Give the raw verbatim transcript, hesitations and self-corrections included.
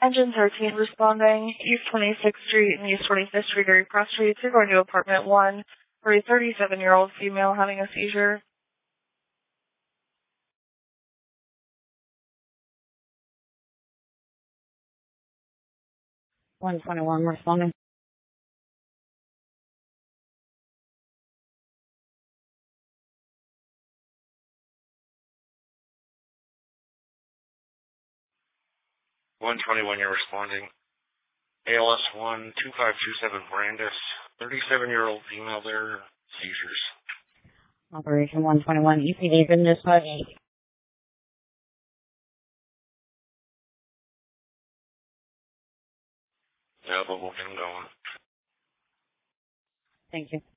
Engine thirteen responding, East twenty-sixth Street and East twenty-fifth Street are cross streets. You're going to apartment one for a thirty-seven-year-old female having a seizure. one twenty-one responding. one twenty-one, you're responding. A L S one two five two seven Brandis, thirty-seven-year-old female there, seizures. Operation one twenty-one, E P D, been dispatched. Yeah, but we'll get them going. Thank you.